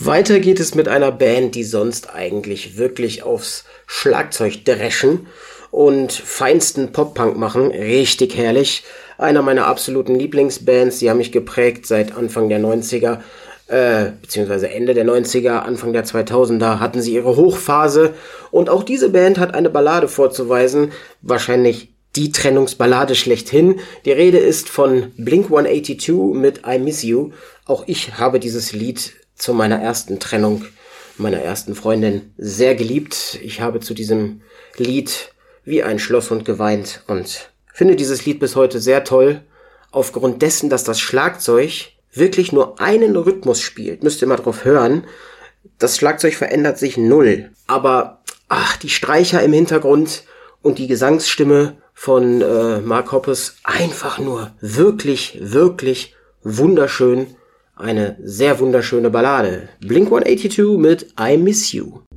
Weiter geht es mit einer Band, die sonst eigentlich wirklich aufs Schlagzeug dreschen und feinsten Pop-Punk machen. Richtig herrlich. Einer meiner absoluten Lieblingsbands. Die haben mich geprägt seit Anfang der 90er, beziehungsweise Ende der 90er, Anfang der 2000er hatten sie ihre Hochphase. Und auch diese Band hat eine Ballade vorzuweisen. Wahrscheinlich die Trennungsballade schlechthin. Die Rede ist von Blink-182 mit I Miss You. Auch ich habe dieses Lied zu meiner ersten Trennung, meiner ersten Freundin, sehr geliebt. Ich habe zu diesem Lied wie ein Schlosshund geweint und finde dieses Lied bis heute sehr toll. Aufgrund dessen, dass das Schlagzeug wirklich nur einen Rhythmus spielt. Müsst ihr mal drauf hören. Das Schlagzeug verändert sich null. Aber die Streicher im Hintergrund und die Gesangsstimme von Mark Hoppus einfach nur wirklich, wirklich wunderschön. Eine sehr wunderschöne Ballade. Blink-182 mit I Miss You.